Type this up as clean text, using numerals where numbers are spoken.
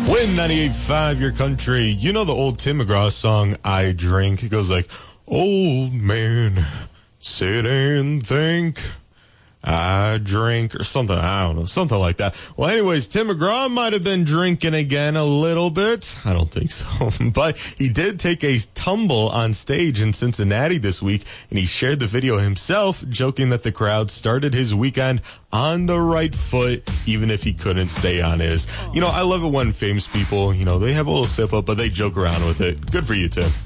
Win 98.5 your country. You know the old Tim McGraw song, I Drink? It goes like, old man, sit and think. I drink or something. I don't know. Something like that. Well, anyways, Tim McGraw might have been drinking again a little bit. I don't think so. But he did take a tumble on stage in Cincinnati this week, and he shared the video himself, joking that the crowd started his weekend on the right foot, even if he couldn't stay on his. You know, I love it when famous people, they have a little sip up, but they joke around with it. Good for you, Tim.